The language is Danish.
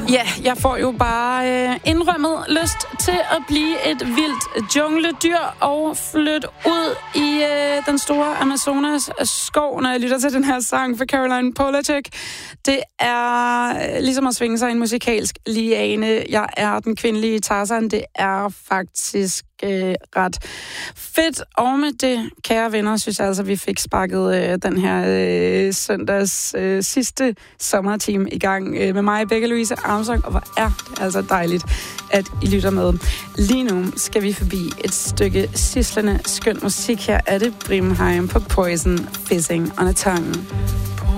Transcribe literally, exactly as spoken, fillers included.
Ja, jeg får jo bare øh, indrømmet lyst til at blive et vildt jungledyr og flytte ud i øh, den store Amazonas skov, når jeg lytter til den her sang for Caroline Polachek. Det er øh, ligesom at svinge sig i en musikalsk liane. Jeg er den kvindelige Tarzan. Det er faktisk øh, ret fedt. Og med det, kære venner, synes jeg altså, vi fik sparket øh, den her øh, søndags øh, sidste sommertime i gang øh, med mig, Becca Louise Armstrong, og hvor er det altså dejligt, at I lytter med. Lige nu skal vi forbi et stykke sislende skøn musik. Her er det Brimheim på Poison, Fizzing on a Tongue.